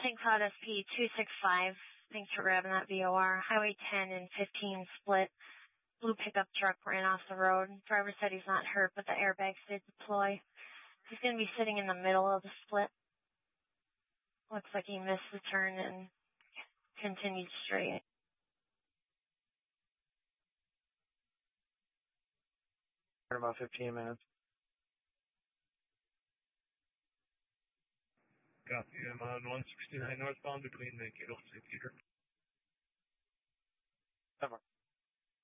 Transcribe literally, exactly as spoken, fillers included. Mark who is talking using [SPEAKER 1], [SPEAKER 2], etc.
[SPEAKER 1] Saint Cloud S P two six five. Thanks for grabbing that V O R. Highway ten and fifteen split. Blue pickup truck ran off the road. Driver said he's not hurt, but the airbags did deploy. He's going to be sitting in the middle of the split. Looks like he missed the turn and continued straight.
[SPEAKER 2] For about fifteen minutes.
[SPEAKER 3] Copy. I'm on one sixty-nine northbound between Mankato and Saint Peter.
[SPEAKER 2] Over.